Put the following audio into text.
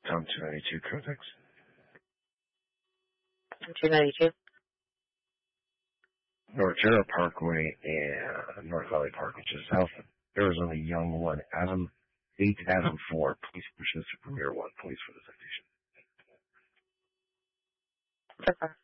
Tom 292 Codex. 292? North General Parkway and North Valley Park, which is South Arizona Young 1, Adam 8 Adam 4, police pushes to Premier 1, police for the citation. Okay.